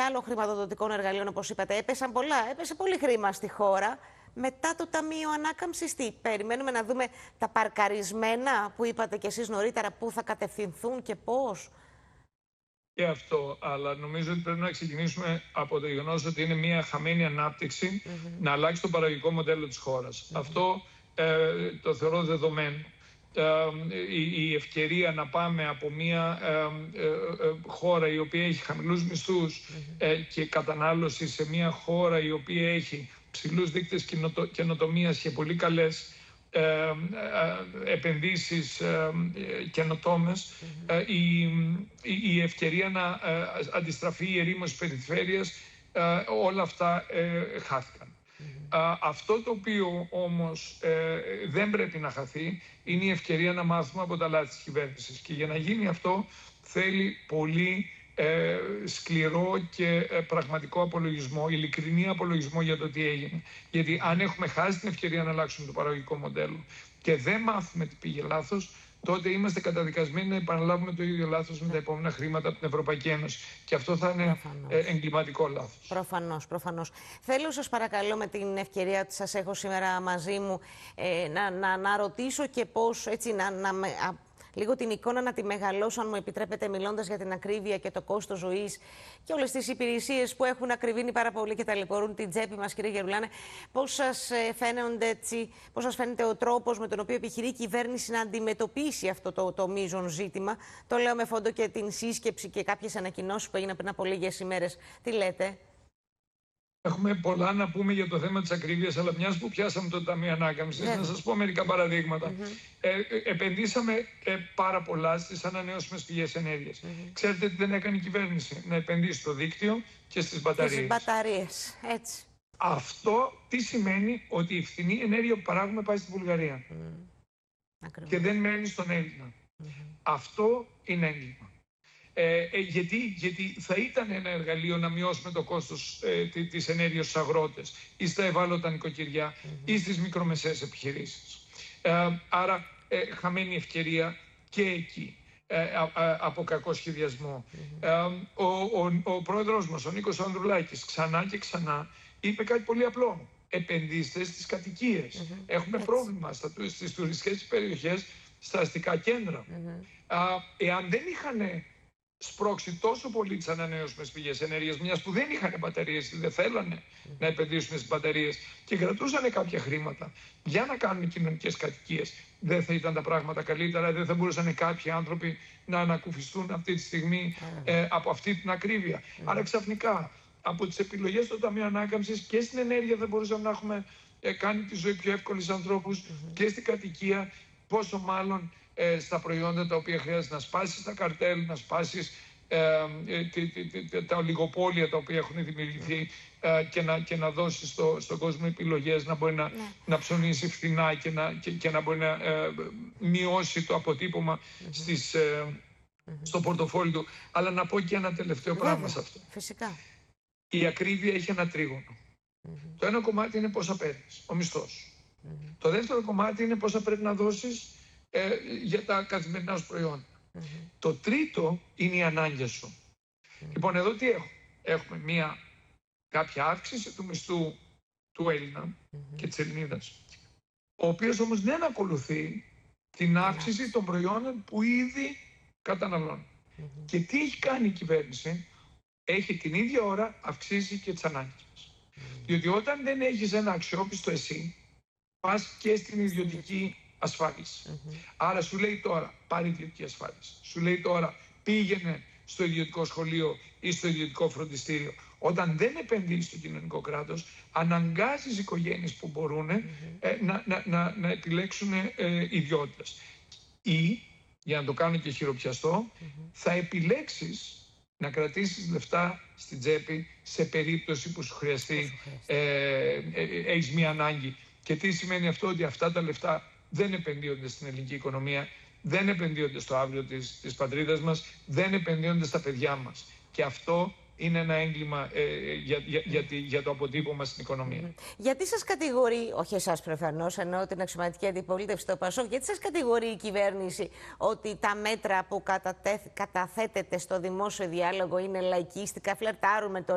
άλλων χρηματοδοτικών εργαλείων, όπως είπατε. Έπεσαν πολλά, έπεσε πολύ χρήμα στη χώρα. Μετά το Ταμείο Ανάκαμψης, τι περιμένουμε να δούμε τα παρκαρισμένα που είπατε κι εσείς νωρίτερα, πού θα κατευθυνθούν και πώς? Και αυτό, αλλά νομίζω ότι πρέπει να ξεκινήσουμε από το γεγονός ότι είναι μια χαμένη ανάπτυξη να αλλάξει το παραγωγικό μοντέλο της χώρας. Αυτό το θεωρώ δεδομένο. Η ευκαιρία να πάμε από μια χώρα η οποία έχει χαμηλούς μισθούς και κατανάλωση σε μια χώρα η οποία έχει ψηλούς δείκτες καινοτομίας και πολύ καλές επενδύσεις καινοτόμες, η ευκαιρία να αντιστραφεί η ερήμωση περιφέρειας, όλα αυτά χάθηκαν. Αυτό το οποίο όμως δεν πρέπει να χαθεί είναι η ευκαιρία να μάθουμε από τα λάθη της κυβέρνησης. Και για να γίνει αυτό θέλει πολύ σκληρό και πραγματικό απολογισμό, ειλικρινή απολογισμό για το τι έγινε. Γιατί αν έχουμε χάσει την ευκαιρία να αλλάξουμε το παραγωγικό μοντέλο και δεν μάθουμε τι πήγε λάθος, τότε είμαστε καταδικασμένοι να επαναλάβουμε το ίδιο λάθος με τα επόμενα χρήματα από την Ευρωπαϊκή Ένωση. Και αυτό θα είναι εγκληματικό λάθος. Προφανώς, προφανώς. Θέλω, σας παρακαλώ, με την ευκαιρία ότι σας έχω σήμερα μαζί μου, να ρωτήσω και πώς, έτσι, λίγο την εικόνα να τη μεγαλώσω, αν μου επιτρέπετε, μιλώντας για την ακρίβεια και το κόστος ζωής και όλες τις υπηρεσίες που έχουν ακριβήνει πάρα πολύ και ταλαιπωρούν την τσέπη μας, κύριε Γερουλάνε. Πώς σας φαίνεται ο τρόπος με τον οποίο επιχειρεί η κυβέρνηση να αντιμετωπίσει αυτό το μείζον ζήτημα? Το λέω με φόντο και την σύσκεψη και κάποιες ανακοινώσεις που έγιναν πριν από λίγες ημέρες. Τι λέτε? Έχουμε πολλά να πούμε για το θέμα της ακρίβειας, αλλά μιας που πιάσαμε το Ταμείο Ανάκαμψης, να σας πω μερικά παραδείγματα. Επενδύσαμε πάρα πολλά στις ανανεώσιμες πηγές ενέργειας. Ξέρετε τι δεν έκανε η κυβέρνηση? Να επενδύσει στο δίκτυο και στις μπαταρίες. Στις μπαταρίες, έτσι. Αυτό τι σημαίνει? Ότι η φθηνή ενέργεια που παράγουμε πάει στη Βουλγαρία. Και δεν μένει στον Έλληνα. Αυτό είναι έγκλημα. Γιατί θα ήταν ένα εργαλείο να μειώσουμε το κόστος της ενέργειας στους αγρότες ή στα ευάλωτα νοικοκυριά ή στις μικρομεσαίες επιχειρήσεις. Άρα χαμένη ευκαιρία και εκεί από κακό σχεδιασμό. Ο πρόεδρος μας, ο Νίκος Ανδρουλάκης, ξανά και ξανά είπε κάτι πολύ απλό. Επενδύστε στις κατοικίες. Έχουμε πρόβλημα στις τουριστικές περιοχές, στα αστικά κέντρα. Εάν δεν είχαν σπρώξει τόσο πολύ τις ανανεώσιμες πηγές ενέργειας, μιας που δεν είχαν μπαταρίες, δεν θέλανε να επενδύσουν στις μπαταρίες και κρατούσαν κάποια χρήματα για να κάνουν κοινωνικές κατοικίες, δεν θα ήταν τα πράγματα καλύτερα? Δεν θα μπορούσαν κάποιοι άνθρωποι να ανακουφιστούν αυτή τη στιγμή από αυτή την ακρίβεια? Άρα ξαφνικά από τις επιλογές του Ταμείου Ανάκαμψης και στην ενέργεια δεν μπορούσαμε να έχουμε κάνει τη ζωή πιο εύκολη στους ανθρώπους και στην κατοικία, πόσο μάλλον στα προϊόντα τα οποία χρειάζεται να σπάσεις τα καρτέλ, να σπάσεις τα ολιγοπόλια τα οποία έχουν δημιουργηθεί και να δώσεις στον κόσμο επιλογές να μπορεί να ψωνίσει φθηνά και να μπορεί να μειώσει το αποτύπωμα στο πορτοφόλι του. Αλλά να πω και ένα τελευταίο πράγμα σε αυτό. Φυσικά. Η ακρίβεια έχει ένα τρίγωνο. Το ένα κομμάτι είναι πόσα παίρνεις, ο μισθός. Το δεύτερο κομμάτι είναι πόσα πρέπει να δώσεις για τα καθημερινά σου προϊόντα. Το τρίτο είναι οι ανάγκες σου. Λοιπόν, εδώ τι έχουμε? Έχουμε κάποια αύξηση του μισθού του Έλληνα και της Ελληνίδας, ο οποίος όμως δεν ακολουθεί την αύξηση των προϊόντων που ήδη καταναλώνει. Και τι έχει κάνει η κυβέρνηση? Έχει την ίδια ώρα αυξήσει και τις ανάγκες μας. Διότι όταν δεν έχεις ένα αξιόπιστο εσύ, πας και στην ιδιωτική ασφάλιση. Άρα σου λέει τώρα πάρε ιδιωτική ασφάλιση. Σου λέει τώρα πήγαινε στο ιδιωτικό σχολείο ή στο ιδιωτικό φροντιστήριο. Όταν δεν επενδύεις στο κοινωνικό κράτος, αναγκάζεις οικογένειες που μπορούν να επιλέξουν ιδιώτες. Ή, για να το κάνω και χειροπιαστό, θα επιλέξεις να κρατήσεις λεφτά στην τσέπη σε περίπτωση που σου χρειαστεί, έχεις μία ανάγκη. Και τι σημαίνει αυτό? Ότι αυτά τα λεφτά δεν επενδύονται στην ελληνική οικονομία, δεν επενδύονται στο αύριο της πατρίδας μας, δεν επενδύονται στα παιδιά μας. Και αυτό είναι ένα έγκλημα για το αποτύπωμα στην οικονομία. Γιατί σας κατηγορεί, όχι εσάς προφανώς, εννοώ την αξιωματική αντιπολίτευση, το ΠΑΣΟΚ, γιατί σας κατηγορεί η κυβέρνηση ότι τα μέτρα που καταθέτεται στο δημόσιο διάλογο είναι λαϊκίστικα, φλερτάρουν με το